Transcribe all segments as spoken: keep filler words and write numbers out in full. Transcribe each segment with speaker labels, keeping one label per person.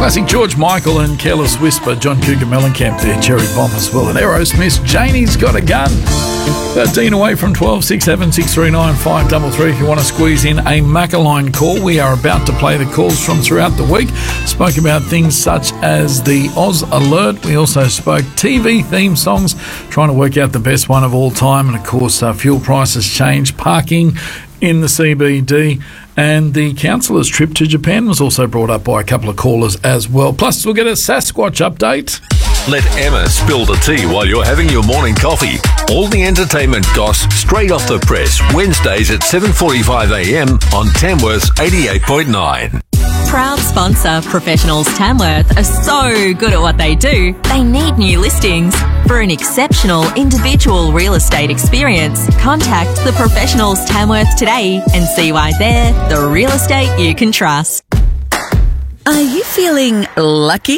Speaker 1: Classic George Michael and Careless Whisper, John Cougar Mellencamp there, Cherry Bomb as well, and Aerosmith, Janie's Got a Gun. thirteen away from twelve, six seven six three nine five three three if you want to squeeze in a Macca-line call. We are about to play the calls from throughout the week. Spoke about things such as the Oz Alert. We also spoke T V theme songs, trying to work out the best one of all time, and of course uh, fuel prices change, parking in the C B D, and the councillor's trip to Japan was also brought up by a couple of callers as well. Plus, we'll get a Sasquatch update.
Speaker 2: Let Emma spill the tea while you're having your morning coffee. All the entertainment goss straight off the press, Wednesdays at seven forty-five a m on Tamworth's eighty-eight point nine.
Speaker 3: Proud sponsor Professionals Tamworth are so good at what they do, they need new listings. For an exceptional individual real estate experience, contact the Professionals Tamworth today and see why they're the real estate you can trust.
Speaker 4: Are you feeling lucky?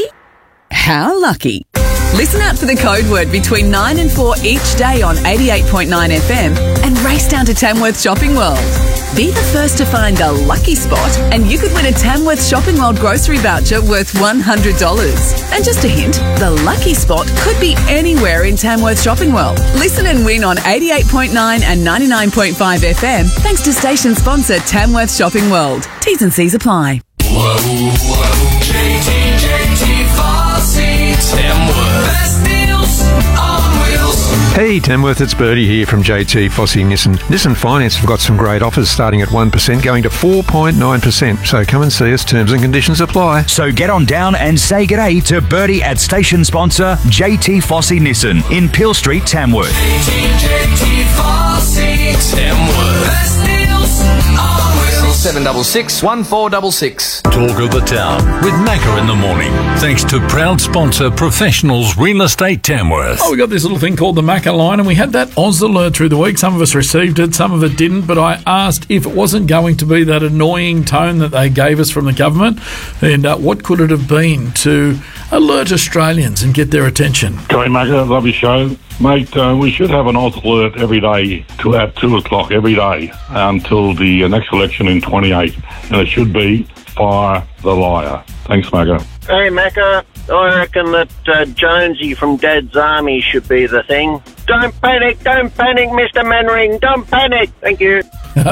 Speaker 4: How lucky? Listen out for the code word between nine and four each day on eighty-eight point nine F M and race down to Tamworth Shopping World. Be the first to find a lucky spot and you could win a Tamworth Shopping World grocery voucher worth one hundred dollars. And just a hint, the lucky spot could be anywhere in Tamworth Shopping World. Listen and win on eighty-eight point nine and ninety-nine point five F M thanks to station sponsor Tamworth Shopping World. T's and C's apply.
Speaker 5: Whoa, whoa, J T, J T Fossey, Tamworth. Best deals on wheels.
Speaker 6: Hey Tamworth, it's Bertie here from J T Fossey Nissan. Nissan Finance have got some great offers starting at one percent going to four point nine percent. So come and see us, terms and conditions apply.
Speaker 7: So get on down and say g'day to Bertie at station sponsor J T Fossey Nissan in Peel Street, Tamworth.
Speaker 5: J T, J T Fossey, Tamworth. Best deals on wheels.
Speaker 8: seven six six, one four six six.
Speaker 2: Talk of the town with Macca in the morning. Thanks to proud sponsor Professionals Real Estate Tamworth.
Speaker 1: Oh, we got this little thing called the Macca line, and we had that Oz Alert through the week. Some of us received it, some of it didn't, but I asked if it wasn't going to be that annoying tone that they gave us from the government, and uh, what could it have been to alert Australians and get their attention?
Speaker 9: G'day, Macca. Love your show. Mate, uh, we should have an Oz Alert every day till at two o'clock every day until the uh, next election in twenty-eight. And it should be Fire the Liar. Thanks, Macca.
Speaker 10: Hey, Macca. I reckon that uh, Jonesy from Dad's Army should be the thing. Don't panic, don't panic, Mister Mannering, don't panic. Thank you.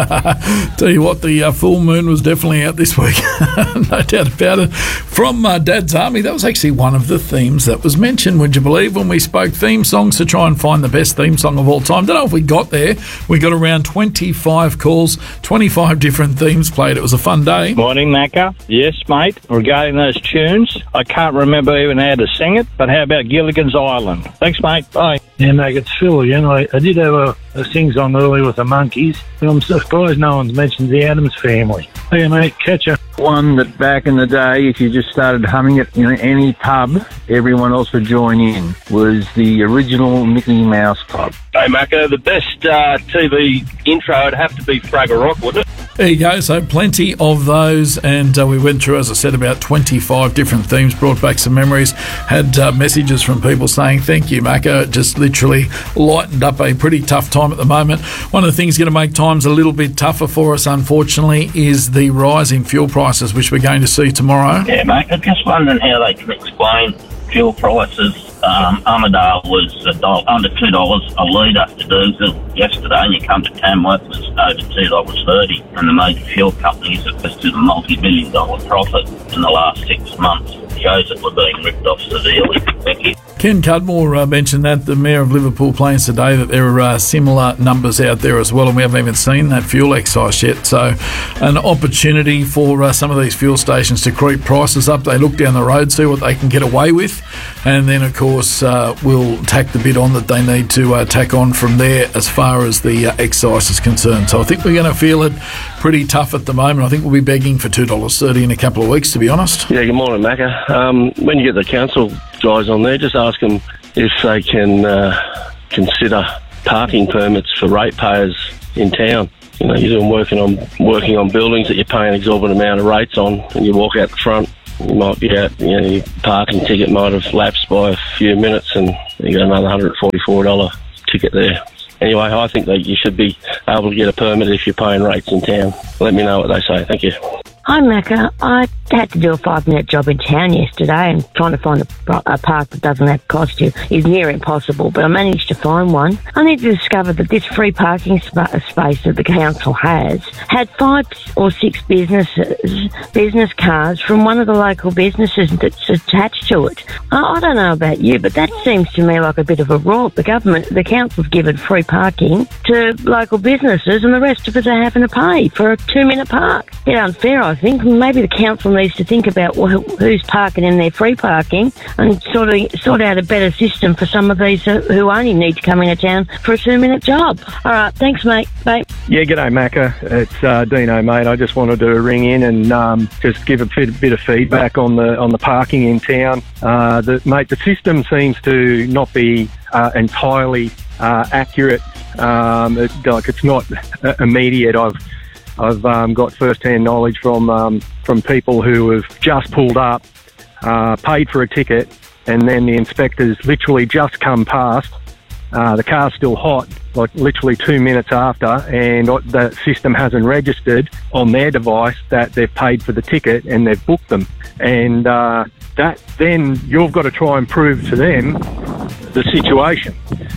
Speaker 1: Tell you what, the uh, full moon was definitely out this week. No doubt about it. From uh, Dad's Army, that was actually one of the themes that was mentioned, would you believe, when we spoke theme songs to try and find the best theme song of all time. Don't know if we got there. We got around twenty-five calls, twenty-five different themes played. It was a fun day.
Speaker 11: Morning, Macca. Yes, mate. Regarding those tunes, I can't remember even how to sing it, but how about Gilligan's Island? Thanks, mate. Bye.
Speaker 12: Yeah, mate, it's Phil again. I, I did have a, a sing-song earlier with the Monkeys, but I'm surprised no one's mentioned the Addams Family. Hey, mate, catch ya.
Speaker 13: One that back in the day, if you just started humming it in any pub, everyone else would join in, was the original Mickey Mouse Club.
Speaker 14: Hey, Macca, the best uh, T V intro would have to be Fraggle Rock, wouldn't it?
Speaker 1: There you go. So plenty of those, and uh, we went through, as I said, about twenty-five different themes, brought back some memories, had uh, messages from people saying, thank you, Macca. It just literally lightened up a pretty tough time at the moment. One of the things going to make times a little bit tougher for us, unfortunately, is the rise in fuel prices, which we're going to see tomorrow.
Speaker 14: Yeah, mate, I'm just wondering how they can explain fuel prices. Um, Armadale was a dollar, under two dollars a litre for diesel yesterday, and you come to Tamworth, it was over two dollars thirty, and the major fuel companies have posted a multi-million dollar profit in the last six months. It shows that we're being ripped off severely. Thank you.
Speaker 1: Ken Cudmore uh, mentioned that, the Mayor of Liverpool, Plains today, that there are uh, similar numbers out there as well, and we haven't even seen that fuel excise yet. So an opportunity for uh, some of these fuel stations to creep prices up. They look down the road, see what they can get away with, and then, of course, uh, will tack the bit on that they need to uh, tack on from there as far as the uh, excise is concerned. So I think we're going to feel it pretty tough at the moment. I think we'll be begging for two dollars thirty in a couple of weeks, to be honest.
Speaker 15: Yeah, good morning, Macca. Um, when you get the council guys on there, just ask them if they can uh, consider parking permits for ratepayers in town. You know, you're doing working on working on buildings that you're paying an exorbitant amount of rates on, and you walk out the front, you might be out, you know, your parking ticket might have lapsed by a few minutes, and you got another one hundred forty-four dollars ticket there. Anyway, I think that you should be able to get a permit if you're paying rates in town. Let me know what they say. Thank you.
Speaker 16: Hi, Macca. I had to do a five-minute job in town yesterday, and trying to find a, a park that doesn't have to cost you is near impossible, but I managed to find one. I need to discover that this free parking sp- space that the council has had five or six businesses, business cards from one of the local businesses that's attached to it. I, I don't know about you, but that seems to me like a bit of a rort. The government, the council's given free parking to local businesses, and the rest of us are having to pay for a two-minute park. It's unfair, I think. Maybe the council needs to think about wh- who's parking in their free parking and sort of sort out a better system for some of these uh, who only need to come into town for a two-minute job. All right, thanks, mate. Bye.
Speaker 17: Yeah, g'day, Macca. It's uh, Dino, mate. I just wanted to ring in and um, just give a bit, bit of feedback on the on the parking in town. Uh, the, mate, the system seems to not be uh, entirely uh, accurate. Um, it, like it's not uh, immediate. I've I've um, got first-hand knowledge from um, from people who have just pulled up, uh, paid for a ticket, and then the inspectors literally just come past. Uh, the car's still hot, like literally two minutes after, and the system hasn't registered on their device that they've paid for the ticket and they've booked them. And uh, that then you've got to try and prove to them the situation.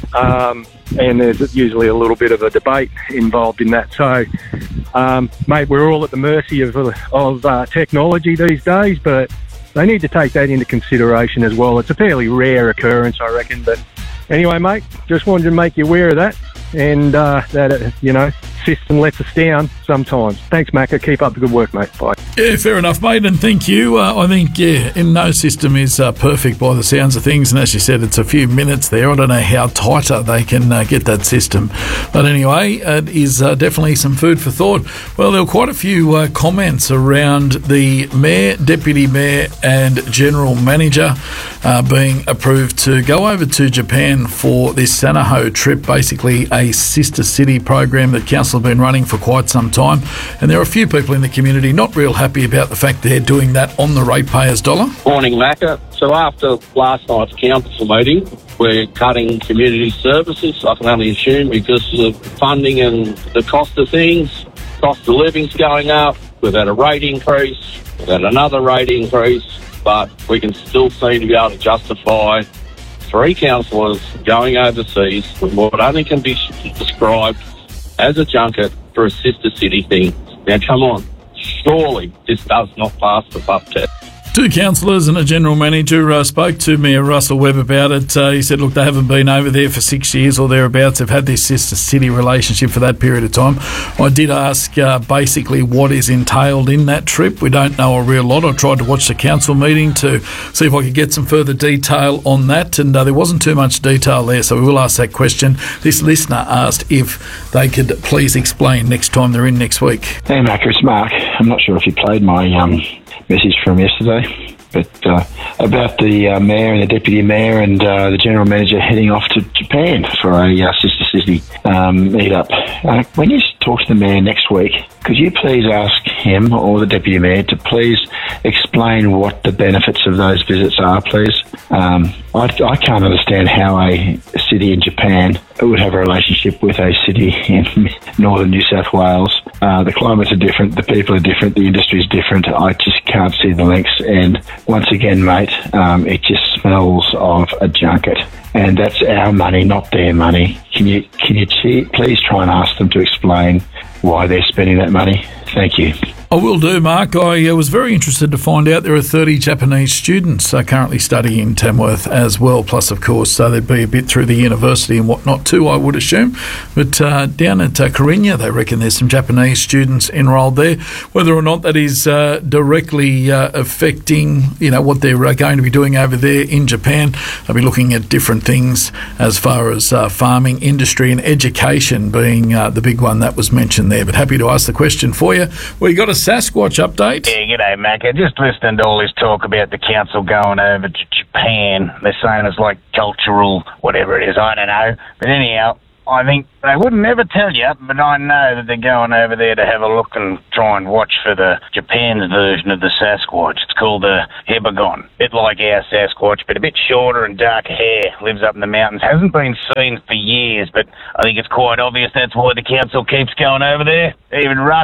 Speaker 17: Um, and there's usually a little bit of a debate involved in that. So, um, mate, we're all at the mercy of, of uh, technology these days, but they need to take that into consideration as well. It's a fairly rare occurrence, I reckon. But anyway, mate, just wanted to make you aware of that, and uh, that, uh, you know, system lets us down sometimes. Thanks, Macca. Keep up the good work, mate. Bye.
Speaker 1: Yeah, fair enough, mate, and thank you. Uh, I think, yeah, in no system is uh, perfect by the sounds of things, and as you said, it's a few minutes there. I don't know how tighter they can uh, get that system. But anyway, it is uh, definitely some food for thought. Well, there were quite a few uh, comments around the Mayor, Deputy Mayor and General Manager uh, being approved to go over to Japan for this Sanaho trip, basically a sister city program that Council have been running for quite some time. And there are a few people in the community not real happy about the fact they're doing that on the ratepayers' dollar.
Speaker 18: Morning, Macca. So after last night's council meeting, we're cutting community services, I can only assume, because of funding and the cost of things. Cost of living's going up. We've had a rate increase. We've had another rate increase. But we can still seem to be able to justify three councillors going overseas with what only can be described as a junket for a sister city thing. Now, come on. Surely this does not pass the pup test.
Speaker 1: Two councillors and a general manager uh, spoke to Mayor Russell Webb about it. Uh, he said, look, they haven't been over there for six years or thereabouts. They've had this sister city relationship for that period of time. I did ask uh, basically what is entailed in that trip. We don't know a real lot. I tried to watch the council meeting to see if I could get some further detail on that, and uh, there wasn't too much detail there, so we will ask that question. This listener asked if they could please explain next time they're in next week.
Speaker 19: Hey, Macca, it's Mark. I'm not sure if you played my um, message from yesterday, but uh, about the uh, mayor and the deputy mayor and uh, the general manager heading off to Japan for a uh, sister city um, meet-up. Uh, when you talk to the mayor next week, could you please ask him or the deputy mayor to please explain what the benefits of those visits are, please? Um, I, I can't understand how a city in Japan would have a relationship with a city in northern New South Wales. Uh, the climates are different, the people are different, the industry is different. I just can't see the links. And once again, mate, um, it just smells of a junket. And that's our money, not their money. Can you can you t- please try and ask them to explain why they're spending that money? Thank you.
Speaker 1: I will do, Mark. I uh, was very interested to find out there are thirty Japanese students uh, currently studying in Tamworth as well, plus, of course, uh, there'd be a bit through the university and whatnot too, I would assume. But uh, down at uh, Carina, they reckon there's some Japanese students enrolled there. Whether or not that is uh, directly uh, affecting, you know, what they're uh, going to be doing over there in Japan, they'll be looking at different things as far as uh, farming, industry and education being uh, the big one that was mentioned there. But happy to ask the question for you. We got a Sasquatch update.
Speaker 20: Yeah, g'day, Macca. Just listening to all this talk about the council going over to Japan. They're saying it's like cultural, whatever it is, I don't know. But anyhow, I think they wouldn't never tell you, but I know that they're going over there to have a look and try and watch for the Japan's version of the Sasquatch. It's called the Hebagon. Bit like our Sasquatch, but a bit shorter and darker hair. Lives up in the mountains. Hasn't been seen for years, but I think it's quite obvious that's why the council keeps going over there. Even Russell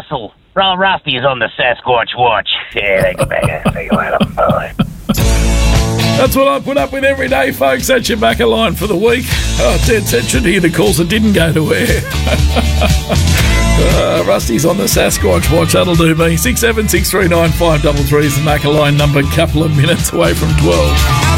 Speaker 20: Ron Rusty is on the Sasquatch watch. Yeah, thanks, man. Thank you later. Bye.
Speaker 1: That's what I put up with every day, folks. That's your backer line for the week. Oh, dead set. Should hear the calls that didn't go to air. uh, Rusty's on the Sasquatch watch. That'll do me. six seven six three nine five three three is the backer line number. Couple of minutes away from twelve.